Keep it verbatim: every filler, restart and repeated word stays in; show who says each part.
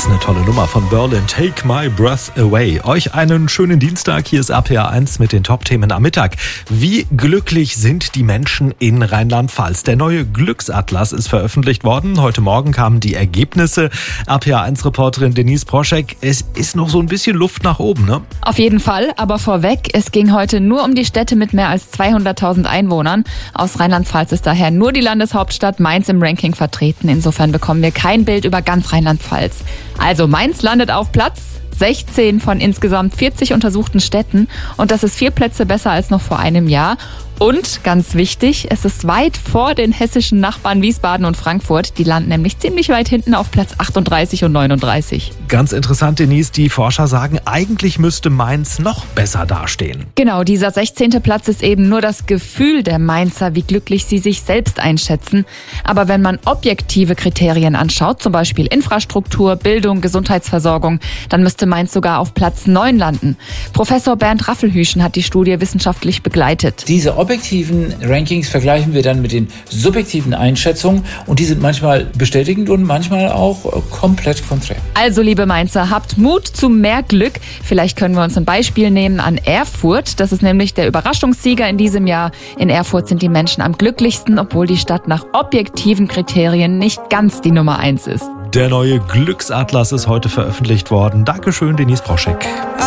Speaker 1: Das ist eine tolle Nummer von Berlin. Take My Breath Away. Euch einen schönen Dienstag. Hier ist R P R eins mit den Top-Themen am Mittag. Wie glücklich sind die Menschen in Rheinland-Pfalz? Der neue Glücksatlas ist veröffentlicht worden. Heute Morgen kamen die Ergebnisse. R P R eins-Reporterin Denise Proschek. Es ist noch so ein bisschen Luft nach oben, ne?
Speaker 2: Auf jeden Fall, aber vorweg, es ging heute nur um die Städte mit mehr als zweihunderttausend Einwohnern. Aus Rheinland-Pfalz ist daher nur die Landeshauptstadt Mainz im Ranking vertreten. Insofern bekommen wir kein Bild über ganz Rheinland-Pfalz. Also Mainz landet auf Platz sechzehn von insgesamt vierzig untersuchten Städten und das ist vier Plätze besser als noch vor einem Jahr. Und ganz wichtig, es ist weit vor den hessischen Nachbarn Wiesbaden und Frankfurt. Die landen nämlich ziemlich weit hinten auf Platz achtunddreißig und neununddreißig.
Speaker 1: Ganz interessant, Denise, die Forscher sagen, eigentlich müsste Mainz noch besser dastehen.
Speaker 2: Genau, dieser sechzehnte Platz ist eben nur das Gefühl der Mainzer, wie glücklich sie sich selbst einschätzen. Aber wenn man objektive Kriterien anschaut, zum Beispiel Infrastruktur, Bildung, Gesundheitsversorgung, dann müsste Mainz sogar auf Platz neun landen. Professor Bernd Raffelhüschen hat die Studie wissenschaftlich begleitet.
Speaker 3: Diese objektiven Rankings vergleichen wir dann mit den subjektiven Einschätzungen und die sind manchmal bestätigend und manchmal auch komplett konträr.
Speaker 2: Also liebe Mainzer, habt Mut zu mehr Glück. Vielleicht können wir uns ein Beispiel nehmen an Erfurt. Das ist nämlich der Überraschungssieger in diesem Jahr. In Erfurt sind die Menschen am glücklichsten, obwohl die Stadt nach objektiven Kriterien nicht ganz die Nummer eins ist.
Speaker 1: Der neue Glücksatlas ist heute veröffentlicht worden. Dankeschön, Denise Proschek.